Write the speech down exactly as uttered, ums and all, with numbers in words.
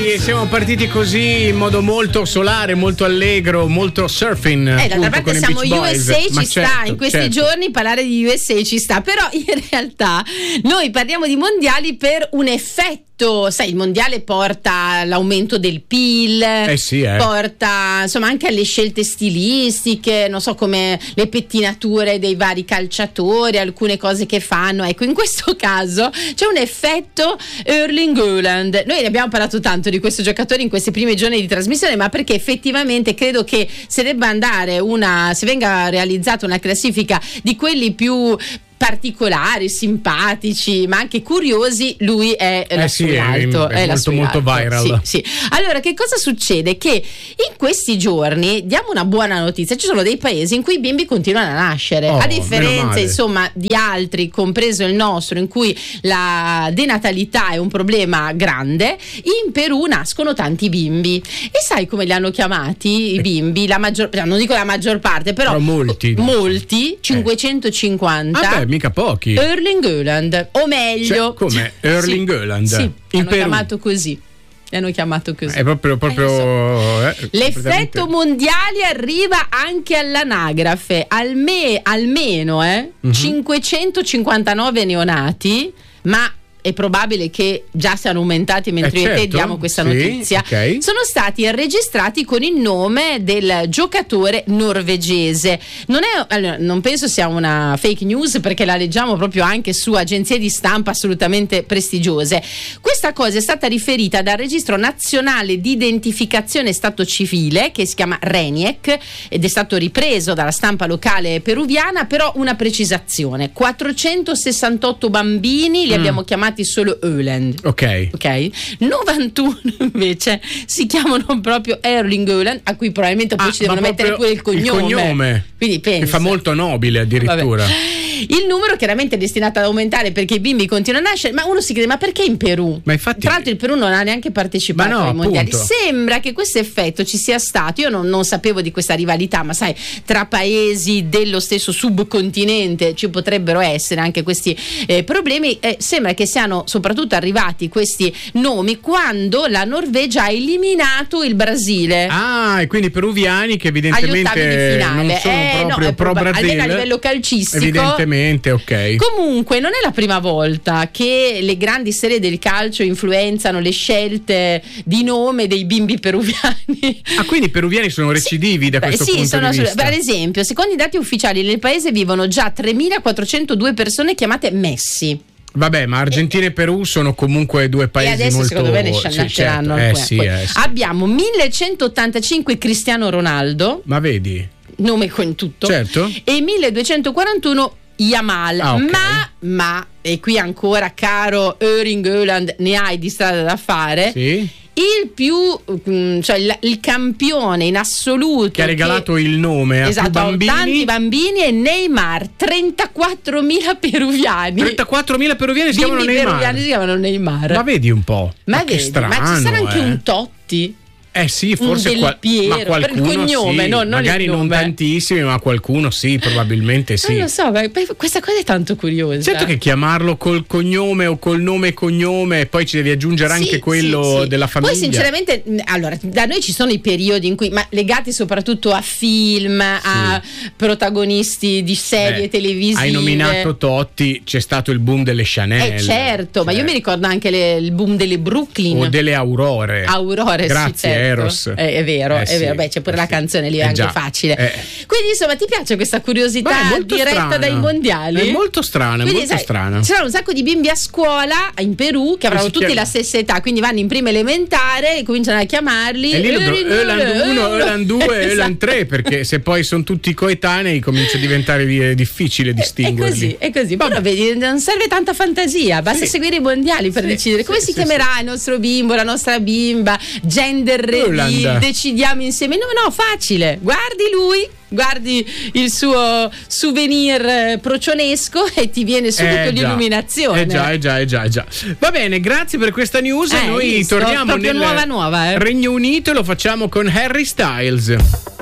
partiti, siamo partiti così in modo molto solare, molto allegro, molto surfing. Eh, d'altra parte siamo U S A, ci Ma sta, certo, in questi certo. giorni parlare di U S A ci sta, però in realtà noi parliamo di mondiali per un effetto. Sai, il mondiale porta all'aumento del P I L, eh sì, eh. porta insomma anche alle scelte stilistiche, non so, come le pettinature dei vari calciatori, alcune cose che fanno. Ecco, in questo caso c'è un effetto Erling Haaland. Noi ne abbiamo parlato tanto di questo giocatore in questi primi giorni di trasmissione, ma perché effettivamente credo che se debba andare una, se venga realizzata una classifica di quelli più particolari, simpatici, ma anche curiosi, lui è Eh lassù sì, in è- alto, è è lassù molto, in molto alto. viral. Sì, sì. Allora, che cosa succede? Che in questi giorni diamo una buona notizia: ci sono dei paesi in cui i bimbi continuano a nascere, Oh, a meno differenza male. insomma di altri, compreso il nostro, in cui la denatalità è un problema grande. In Perù nascono tanti bimbi e sai come li hanno chiamati i bimbi? La maggior, non dico la maggior parte, però, Però molti. molti, cinquecentocinquanta. Vabbè, mica pochi. Erling Haaland, o meglio, Cioè, come? Erling Sì, Haaland? sì, In hanno Perù? chiamato così. Li hanno chiamato così. È proprio, proprio Eh, eh, L'effetto completamente- mondiale arriva anche all'anagrafe, Alme- almeno eh, Mhm. cinquecentocinquantanove neonati, ma è probabile che già siano aumentati mentre Eh, io e te certo, diamo questa sì, notizia. ok. Sono stati registrati con il nome del giocatore norvegese. Non è, allora, non penso sia una fake news, perché la leggiamo proprio anche su agenzie di stampa assolutamente prestigiose. Questa cosa è stata riferita dal Registro Nazionale di Identificazione Stato Civile, che si chiama RENIEC, ed è stato ripreso dalla stampa locale peruviana. Però una precisazione: quattrocentosessantotto bambini li Mm. abbiamo chiamati solo Haaland. Ok. Ok, novantuno invece si chiamano proprio Erling Haaland, a cui probabilmente poi Ah, ci devono ma mettere pure proprio il cognome. il cognome. Quindi pensa. Che fa molto nobile addirittura. Vabbè. Il numero chiaramente è destinato ad aumentare perché i bimbi continuano a nascere, ma uno si chiede: ma perché in Perù? Ma infatti- Tra l'altro il Perù non ha neanche partecipato Ma no, ai mondiali. appunto. Sembra che questo effetto ci sia stato. Io non, non sapevo di questa rivalità, ma sai, tra paesi dello stesso subcontinente ci potrebbero essere anche questi eh, problemi. Eh, sembra che siano soprattutto arrivati questi nomi quando la Norvegia ha eliminato il Brasile. Ah, e quindi i peruviani che Agli ottavi di evidentemente finale. non sono Eh, no, proprio è pro proba- Brasil. almeno a livello calcistico. Evidentemente, ok. Comunque non è la prima volta che le grandi serie del calcio influenzano le scelte di nome dei bimbi peruviani. Ah, quindi i peruviani sono recidivi da Beh, questo sì, punto sono di assolut- vista. per esempio, secondo i dati ufficiali nel paese vivono già tremilaquattrocentodue persone chiamate Messi. Vabbè, ma Argentina e Perù sono comunque due paesi E adesso molto secondo me ne sì, nasceranno certo. Eh, alcune. sì, Poi eh, sì. abbiamo millecentottantacinque Cristiano Ronaldo, Ma vedi? nome con tutto, Certo. e milleduecentoquarantuno Yamal. Ah, ok. ma ma e qui ancora, caro Erling Haaland, ne hai di strada da fare. Sì. Il più mm, cioè il, il campione in assoluto Che ha regalato il nome a esatto, più bambini. a tanti bambini è Neymar. trentaquattromila peruviani. trentaquattromila peruviani si Bimbi chiamano Neymar. peruviani si chiamano Neymar. Ma vedi un po'. Ma che vedi, strano, ma ci sarà anche eh. un Totti. Eh sì, forse Del qual- Piero, ma per il qualcuno cognome, sì, no, non magari il non nome. tantissimi, ma qualcuno sì, probabilmente sì. Non lo so, ma poi questa cosa è tanto curiosa. Certo che chiamarlo col cognome o col nome e cognome, e poi ci devi aggiungere Sì, anche quello sì, sì. della famiglia. Poi sinceramente, mh, allora, da noi ci sono i periodi in cui, ma legati soprattutto a film, a protagonisti di serie Eh, televisive. Hai nominato Totti, c'è stato il boom delle Chanel. Eh certo, ma Cioè, io mi ricordo anche le- il boom delle Brooklyn. o delle Aurore. Aurore, sì, Grazie, certo. Eros. Eh, è vero, Eh è sì, vero. Beh, c'è pure eh la sì. canzone lì, è Eh anche già. facile. Eh. Quindi insomma, ti piace questa curiosità Beh, è molto diretta strana. dai mondiali? È molto strana, è Quindi, molto sai, strana. C'erano un sacco di bimbi a scuola in Perù che avranno si tutti chiama? la stessa età, quindi vanno in prima elementare e cominciano a chiamarli E lì lo- Erling Haaland uno, Haaland due, Esatto. Haaland tre, perché se poi sono tutti coetanei comincia a diventare di- difficile È distinguerli. così, è così. Però vedi, non serve tanta fantasia, basta Sì. seguire i mondiali per Sì, decidere come sì, si sì, chiamerà il nostro bimbo, la nostra bimba, gender reveal, Haaland. decidiamo insieme. No, no, facile. Guardi lui, guardi il suo souvenir eh, procionesco e ti viene subito Eh già, l'illuminazione. Eh già, eh già, eh già, eh già. Va bene, grazie per questa news. Eh, Noi visto? torniamo Proprio nel nuova, nuova, eh. Regno Unito e lo facciamo con Harry Styles.